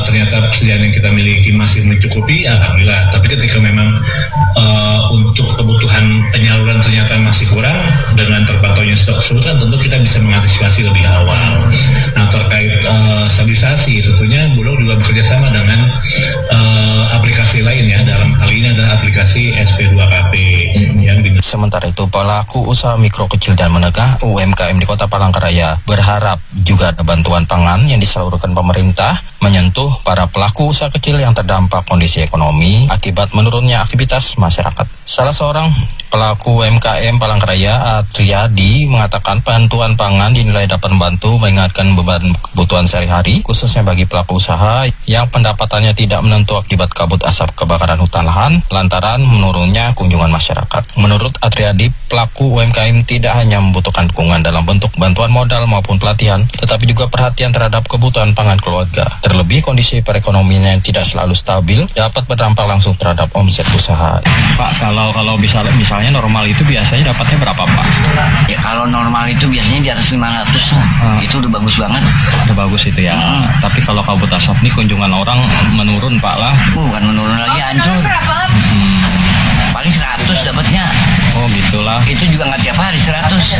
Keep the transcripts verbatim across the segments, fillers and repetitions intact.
ternyata persediaan yang kita miliki masih mencukupi, alhamdulillah. Tapi ketika memang uh, untuk kebutuhan penyaluran ternyata masih kurang, dengan terpantaunya stok tersebut kan tentu kita bisa mengantisipasi lebih awal. Nah, terkait uh, stabilisasi, tentunya Bulog juga bekerja sama dengan uh, aplikasi lain ya, dalam hal ini adalah aplikasi S P dua K P hmm. yang dimiliki. Sementara itu, pelaku usaha mikro kecil dan menengah U M K M di Kota Palangkaraya berharap juga ada bantuan pangan yang disalurkan pemerintah menyentuh para pelaku usaha kecil yang terdampak kondisi ekonomi akibat menurunnya aktivitas masyarakat. Salah seorang pelaku U M K M Palangkaraya, Atriadi, mengatakan bantuan pangan dinilai dapat membantu mengingatkan beban kebutuhan sehari-hari, khususnya bagi pelaku usaha yang pendapatannya tidak menentu akibat kabut asap kebakaran hutan lahan lantaran menurunnya kunjungan masyarakat. Menurut Atriadi, pelaku U M K M tidak hanya membutuhkan dukungan dalam bentuk bantuan modal maupun pelatihan, tetapi juga perhatian terhadap kebutuhan pangan keluarga. Terlebih kondisi perekonomian yang tidak selalu stabil dapat berdampak langsung terhadap omset usaha. Pak, kalau kalau bisa misalnya normal itu biasanya dapatnya berapa, Pak? Ya kalau normal itu biasanya di atas lima ratus lah. Hmm. Itu udah bagus banget. Udah bagus itu ya. Hmm. Tapi kalau kabut asap nih kunjungan orang menurun, Pak lah. Bukan menurun lagi, hancur. Hmm. Paling seratus dapatnya. Oh, gitulah. Itu juga nggak tiap hari seratus.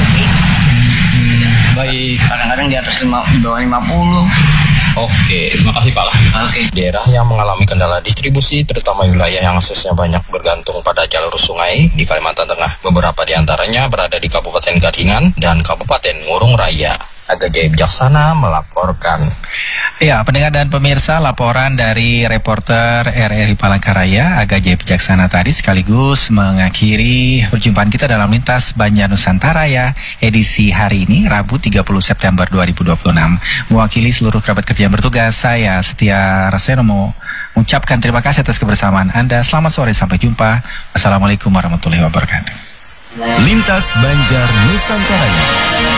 Hmm. Baik. Kadang-kadang di atas lima, bawah lima puluh. Oke, terima kasih Pak lah. Oke. Daerah yang mengalami kendala distribusi, terutama wilayah yang aksesnya banyak bergantung pada jalur sungai di Kalimantan Tengah. Beberapa di antaranya berada di Kabupaten Garingan dan Kabupaten Ngurung Raya. Aga Jaya Bijaksana melaporkan. Ya, pendengar dan pemirsa, laporan dari reporter R R I Palangkaraya, Aga Jaya Bijaksana tadi sekaligus mengakhiri perjumpaan kita dalam Lintas Banjar Nusantara ya, edisi hari ini, Rabu tiga puluh September dua ribu dua puluh enam. Mewakili seluruh kerabat kerja yang bertugas, saya Setia Raseno mau mengucapkan terima kasih atas kebersamaan Anda. Selamat sore, sampai jumpa. Assalamualaikum warahmatullahi wabarakatuh. Lintas Banjar Nusantara.